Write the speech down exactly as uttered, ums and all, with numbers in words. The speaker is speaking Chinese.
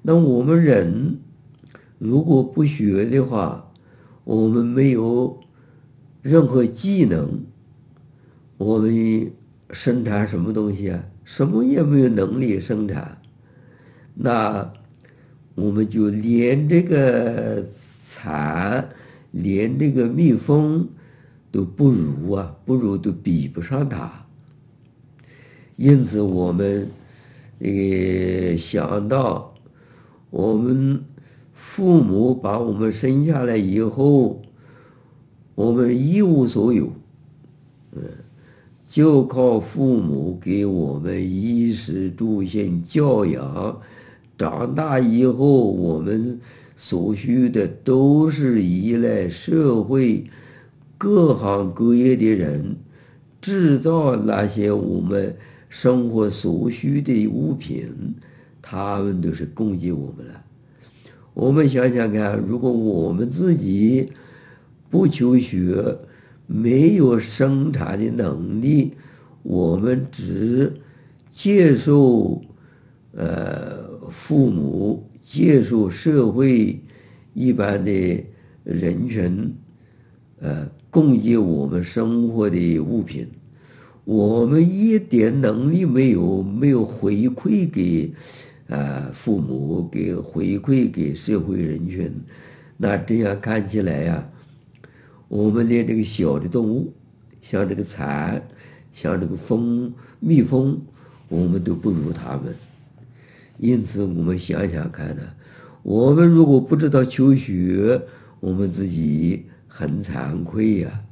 那我们人如果不学的话，我们没有任何技能，我们生产什么东西啊？什么也没有能力生产，那我们就连这个蚕，连这个蜜蜂都不如啊，不如都比不上它。因此，我们呃想到我们父母把我们生下来以后，我们一无所有，就靠父母给我们衣食住行教养，长大以后我们所需的都是依赖社会各行各业的人制造那些我们生活所需的物品，他们都是供给我们的。我们想想看，如果我们自己不求学，没有生产的能力，我们只接受呃父母、接受社会一般的人群，呃供给我们生活的物品，我们一点能力没有，没有回馈给呃父母，给回馈给社会人群，那这样看起来呀、我们连这个小的动物，像这个蚕，像这个蜂、蜜蜂，我们都不如它们。因此，我们想想看呢，我们如果不知道求学，我们自己很惭愧呀、